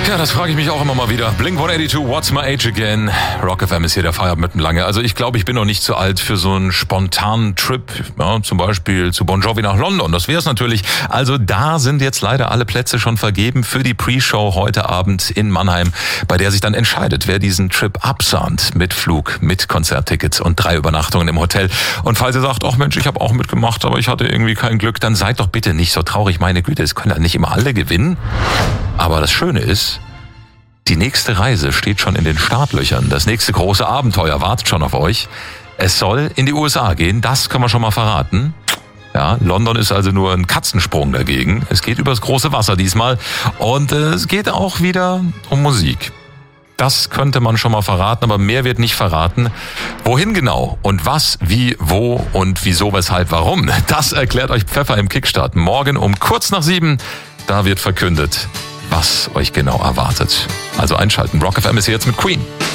Ja, das frage ich mich auch immer mal wieder. Blink-182, What's My Age Again? Rock FM ist hier der Feierabend mitten lange. Also ich glaube, ich bin noch nicht zu alt für so einen spontanen Trip, ja, zum Beispiel zu Bon Jovi nach London. Das wäre es natürlich. Also da sind jetzt leider alle Plätze schon vergeben für die Pre-Show heute Abend in Mannheim, bei der sich dann entscheidet, wer diesen Trip absahnt. Mit Flug, mit Konzerttickets und 3 Übernachtungen im Hotel. Und falls ihr sagt, ach Mensch, ich habe auch mitgemacht, aber ich hatte irgendwie kein Glück, dann seid doch bitte nicht so traurig. Meine Güte, es können ja nicht immer alle gewinnen. Aber das Schöne ist, die nächste Reise steht schon in den Startlöchern. Das nächste große Abenteuer wartet schon auf euch. Es soll in die USA gehen, das können wir schon mal verraten. Ja, London ist also nur ein Katzensprung dagegen. Es geht übers große Wasser diesmal und es geht auch wieder um Musik. Das könnte man schon mal verraten, aber mehr wird nicht verraten. Wohin genau und was, wie, wo und wieso, weshalb, warum, das erklärt euch Pfeffer im Kickstart. Morgen um kurz nach 7, da wird verkündet, was euch genau erwartet. Also einschalten. Rock FM ist hier jetzt mit Queen.